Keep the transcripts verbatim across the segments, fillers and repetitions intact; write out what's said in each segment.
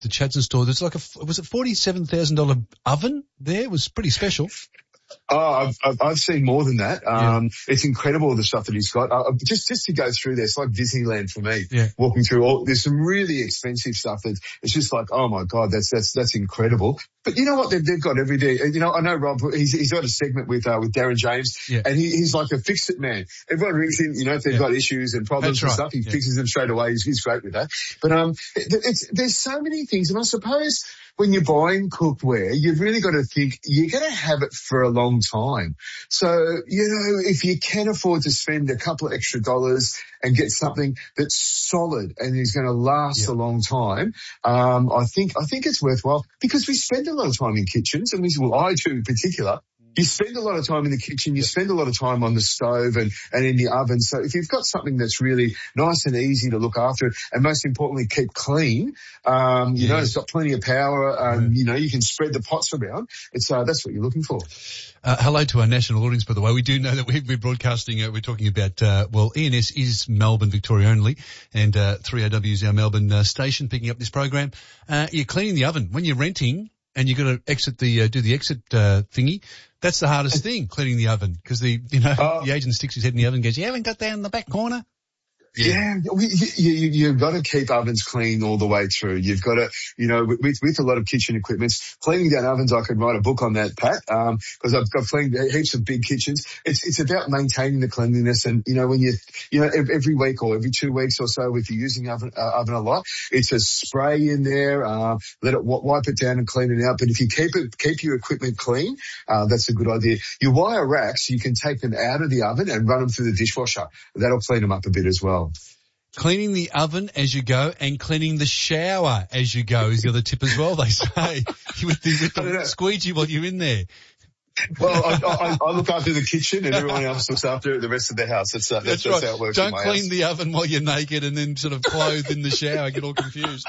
the Chadstone store. There's like a, was it forty-seven thousand dollars oven there? It was pretty special. Oh, I've, I've, I've seen more than that. Um, yeah. It's incredible the stuff that he's got. Uh, just, just to go through there, it's like Disneyland for me. Yeah. Walking through all, there's some really expensive stuff that it's just like, oh my God, that's, that's, that's incredible. But you know what? They've, they've got every day. You know, I know Rob, he's, he's got a segment with, uh, with Darren James yeah. and he, he's like a fix-it man. Everyone rings in, you know, if they've yeah. got issues and problems that's and right. stuff, he yeah. fixes them straight away. He's, he's great with that. But, um, it, it's, there's so many things. And I suppose when you're buying cookware, you've really got to think you're going to have it for a long time. So, you know, if you can afford to spend a couple of extra dollars and get something that's solid and is going to last yeah. a long time, um, I think, I think it's worthwhile because we spend a lot of time in kitchens and we, well, I do in particular. You spend a lot of time in the kitchen, you spend a lot of time on the stove and, and in the oven. So if you've got something that's really nice and easy to look after and most importantly keep clean, um, you yeah. know, it's got plenty of power, um, yeah. you know, you can spread the pots around. It's, uh, that's what you're looking for. Uh, hello to our national audience, by the way. We do know that we're, we're broadcasting, uh, we're talking about, uh, well, E N S is Melbourne, Victoria only, and, uh, three A W is our Melbourne, uh, station picking up this program. Uh, you're cleaning the oven. When you're renting and you've got to exit the, uh, do the exit, uh, thingy, that's the hardest thing, cleaning the oven, because the, you know, uh, the agent sticks his head in the oven and goes, you haven't got that in the back corner? Yeah, yeah we, you, you, you've got to keep ovens clean all the way through. You've got to, you know, with, with a lot of kitchen equipment, cleaning down ovens, I could write a book on that, Pat, um, because I've got cleaned heaps of big kitchens. It's, it's about maintaining the cleanliness. And, you know, when you, you know, every week or every two weeks or so, if you're using oven, uh, oven a lot, it's a spray in there, uh, let it wipe it down and clean it out. But if you keep it, keep your equipment clean, uh, that's a good idea. Your wire racks, you can take them out of the oven and run them through the dishwasher. That'll clean them up a bit as well. Cleaning the oven as you go and cleaning the shower as you go is the other tip as well, they say, with the, with the squeegee while you're in there. Well, I, I, I look after the kitchen and everyone else looks after the rest of the house. That's, uh, that's, that's, right. that's how it works. Don't in my clean house. the oven while you're naked and then sort of clothed in the shower. I get all confused.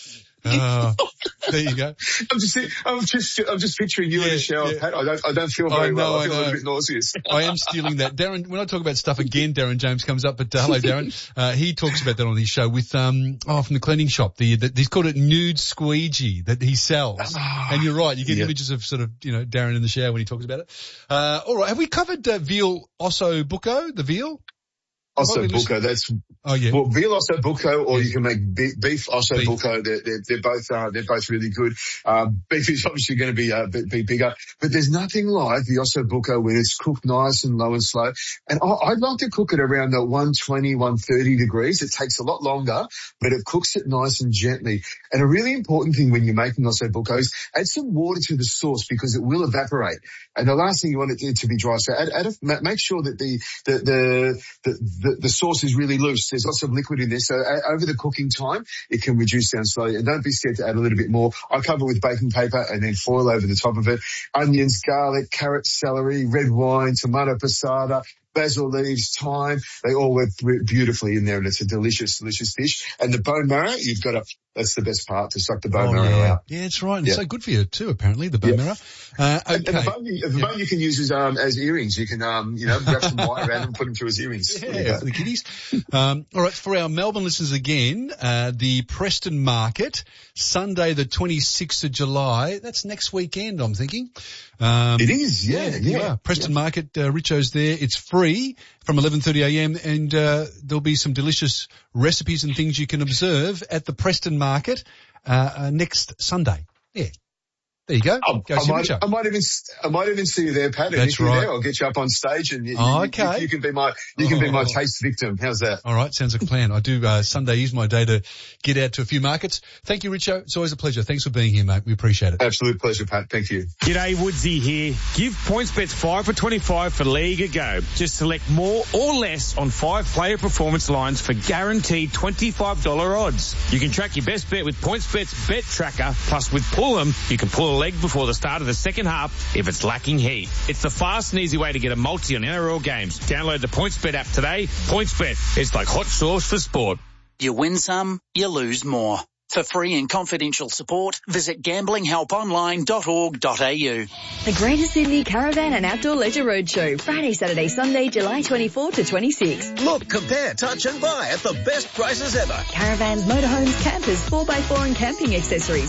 Oh, there you go. I'm just, I'm just, I'm just picturing you yeah, in the shower, yeah. Pat. I don't, I don't feel very I know, well. I, I feel I a little bit nauseous. I am stealing that. Darren, when I talk about stuff again, Darren James comes up, but uh, hello, Darren. Uh, he talks about that on his show with, um, oh, from the cleaning shop. The, the he's called it nude squeegee that he sells. Oh, and you're right. You get yeah. images of sort of, you know, Darren in the shower when he talks about it. Uh, all right. Have we covered, uh, veal osso buco, the veal? Osso buco, that's, oh yeah. Well, veal osso buco, or yeah. you can make beef, beef osso beef. buco. They're, they're, they're both, uh, they're both really good. Um, beef is obviously going to be, uh, be, be bigger, but there's nothing like the osso buco when it's cooked nice and low and slow. And I, I'd like to cook it around the one twenty, one thirty degrees. It takes a lot longer, but it cooks it nice and gently. And a really important thing when you're making osso buco is add some water to the sauce because it will evaporate. And the last thing you want it to be dry. So add, add a, make sure that the, the, the, the, the The, the sauce is really loose. There's lots of liquid in there. So uh, over the cooking time, it can reduce down slowly. And don't be scared to add a little bit more. I cover with baking paper and then foil over the top of it. Onions, garlic, carrot, celery, red wine, tomato passata, basil leaves, thyme. They all work beautifully in there and it's a delicious, delicious dish. And the bone marrow, you've got to, that's the best part, to suck the bone oh, marrow yeah. out. Yeah, it's right. And yeah. it's so good for you too, apparently, the bone yeah. marrow. Uh, okay. And, and the bone, you, the yeah. bone you can use as, um, as earrings. You can, um, you know, wrap some wire around them and put them through as earrings. Yeah, yeah. For the kiddies. Um, all right. For our Melbourne listeners again, uh, the Preston Market, Sunday the twenty-sixth of July. That's next weekend, I'm thinking. Um, it is, yeah, yeah. yeah. Preston yeah. Market, uh, Richo's there. It's free from eleven thirty a.m. and, uh, there'll be some delicious recipes and things you can observe at the Preston Market, uh, uh next Sunday. Yeah. There you go. Oh, go I, might, I might even, I might even see you there, Pat. And That's if you're right. there, I'll get you up on stage and you, oh, you, okay. you, you can be my, you oh. can be my taste victim. How's that? All right. Sounds like a plan. I do, uh, Sunday is my day to get out to a few markets. Thank you, Richo. It's always a pleasure. Thanks for being here, mate. We appreciate it. Absolute pleasure, Pat. Thank you. G'day, Woodsy here. Give PointsBets five for twenty-five for League a go. Just select more or less on five player performance lines for guaranteed twenty-five dollars odds. You can track your best bet with PointsBet's Bet Tracker. Plus, with Pull 'em, you can pull a leg before the start of the second half if it's lacking heat. It's the fast and easy way to get a multi on N R L games. Download the PointsBet app today. PointsBet, it's like hot sauce for sport. You win some, you lose more. For free and confidential support, visit gambling help online dot org dot a u. The Greater Sydney Caravan and Outdoor Leisure Roadshow, Friday, Saturday, Sunday, July twenty-fourth to twenty-sixth. Look, compare, touch and buy at the best prices ever. Caravans, motorhomes, campers, four by four and camping accessories.